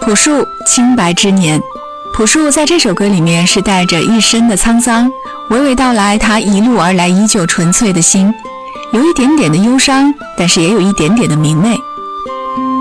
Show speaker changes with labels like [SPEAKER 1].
[SPEAKER 1] 朴树清白之年。朴树在这首歌里面是带着一身的沧桑，娓娓道来他一路而来依旧纯粹的心，有一点点的忧伤，但是也有一点点的明媚。